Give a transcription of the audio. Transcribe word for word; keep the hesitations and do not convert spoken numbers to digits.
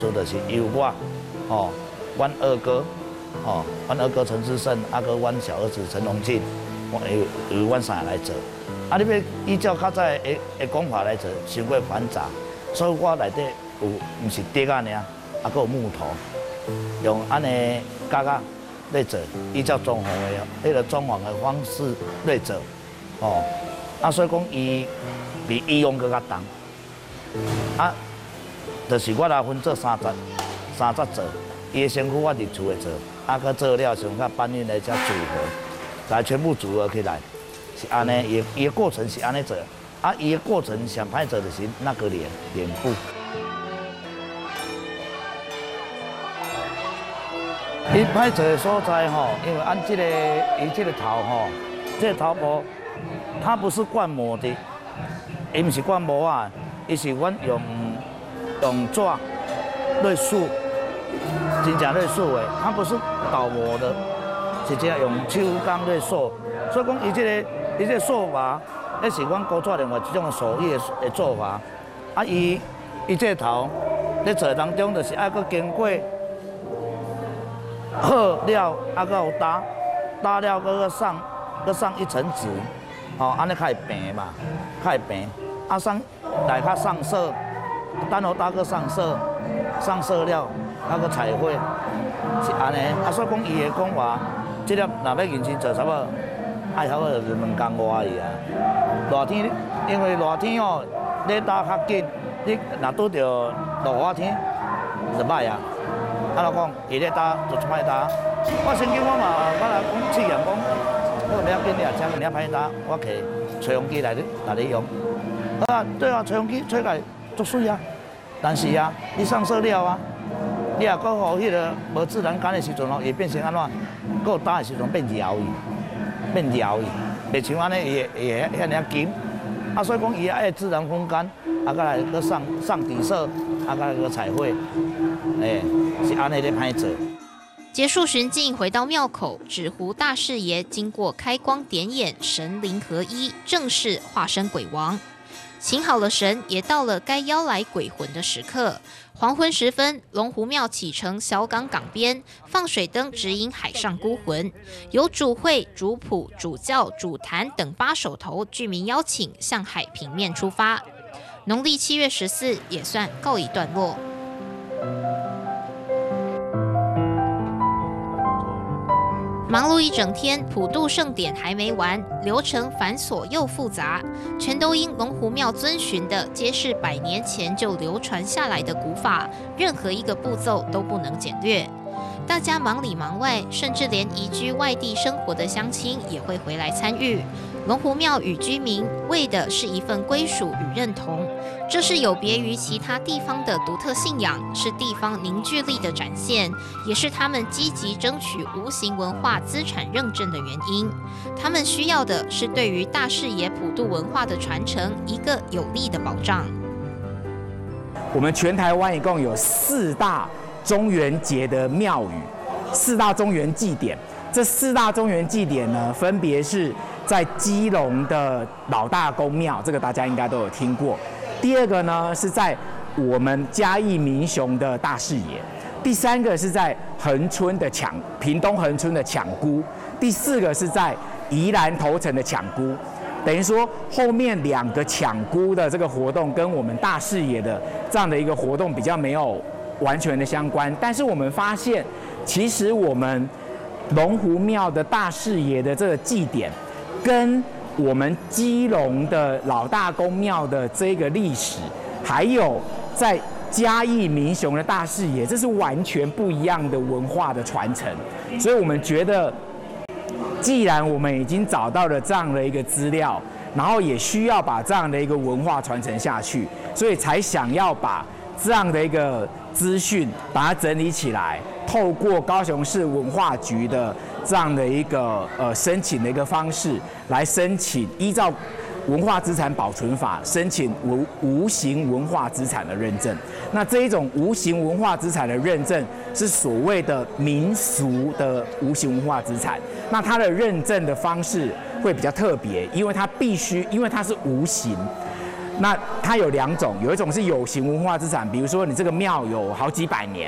说的是由我，哦，阮二哥，哦，阮二哥陈志胜，阿哥阮小儿子陈荣庆，我由由阮三个来做。啊，你要依照较早的的讲法来做，伤过繁杂，所以我内底有毋是竹仔尔，啊，还有木头，用安尼角仔来做，依照装潢的迄个装潢的方式来做，哦，啊，所以讲伊比以往更较重，啊。 就是我来分做三节，三节做。伊的身躯我伫厝诶做，啊，佮做了上甲搬运来遮组合，来全部组合起来，是安尼。伊伊的过程是安尼做，啊，伊的过程上歹做就是那个脸脸部。伊歹做的所在吼，因为按这个伊这个头吼，这个头部它不是灌模的，伊毋是灌模啊，伊是阮用。 用纸来塑，真正来塑的，它不是倒模的，是这样用手工来塑。所以讲，伊这个伊这个塑法，那是阮古早另外一种手艺的做法。啊，伊伊这个头在做当中，就是爱搁经过好了，啊搁有打，打了搁上搁上一层纸，吼、哦，安尼较会平嘛，较会平。啊上来较上色。 等候大个上色，上色了，啊个彩绘是安尼。啊，所以讲伊的讲话，这粒若要认真做，差不多爱差不多就是两工外而已啊。热天，因为热天哦，你打较紧，你若拄着落雨天就歹啊。啊，老讲伊咧打就歹打。我曾经我嘛，我来讲试验讲，我不要紧，你啊，请你啊歹打，我摕吹风机来咧来咧用。啊，对啊，吹风机吹来。 足水啊！但是啊，你上色了啊，你若搁互迄个无自然干的时阵哦，会变成安怎？搁有打的时阵变摇伊，变摇伊，袂像安尼会会遐尔紧。啊，所以讲伊爱自然风干，啊，再来搁上上底色，啊，再来搁彩绘，诶、欸，是安尼咧歹做。 结束巡境，回到庙口，纸糊大士爷经过开光点眼，神灵合一，正式化身鬼王。 请好了神，也到了该邀来鬼魂的时刻。黄昏时分，龙湖庙启程小港港边，放水灯指引海上孤魂。由主会、主谱、主教、主坛等八手头居民邀请，向海平面出发。农历七月十四也算告一段落。 忙碌一整天，普渡盛典还没完，流程繁琐又复杂，全都因龙湖庙遵循的皆是百年前就流传下来的古法，任何一个步骤都不能简略。大家忙里忙外，甚至连移居外地生活的乡亲也会回来参与。龙湖庙与居民为的是一份归属与认同，这是有别于其他地方的独特信仰，是地方凝聚力的展现，也是他们积极争取无形文化资产认证的原因。他们需要的是对于大士爷普渡文化的传承一个有力的保障。 我们全台湾一共有四大中元节的庙宇，四大中元祭典。这四大中元祭典呢，分别是在基隆的老大公庙，这个大家应该都有听过。第二个呢是在我们嘉义民雄的大士爷，第三个是在恒春的抢屏东恒春的抢姑，第四个是在宜兰头城的抢姑。等于说后面两个抢姑的这个活动跟我们大士爷的这样的一个活动比较没有完全的相关，但是我们发现，其实我们龙湖庙的大士爷的这个祭典，跟我们基隆的老大公庙的这个历史，还有在嘉义民雄的大士爷，这是完全不一样的文化的传承。所以我们觉得，既然我们已经找到了这样的一个资料，然后也需要把这样的一个文化传承下去，所以才想要把这样的一个资讯把它整理起来，透过高雄市文化局的这样的一个呃申请的一个方式来申请，依照文化资产保存法申请无无形文化资产的认证。那这一种无形文化资产的认证是所谓的民俗的无形文化资产。那它的认证的方式会比较特别，因为它必须，因为它是无形。 那它有两种，有一种是有形文化资产，比如说你这个庙有好几百年，